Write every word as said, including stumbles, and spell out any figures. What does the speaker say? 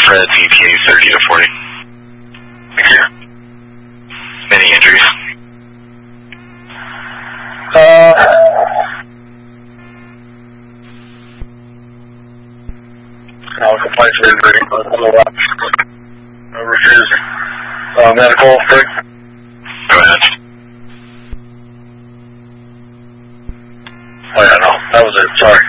Fred, E P A thirty to forty. Thank you. Any injuries? Uh, no complaints of injury on the left. I refuse. Uh, medical, Rick? Go ahead. Oh yeah, no, that was it, sorry.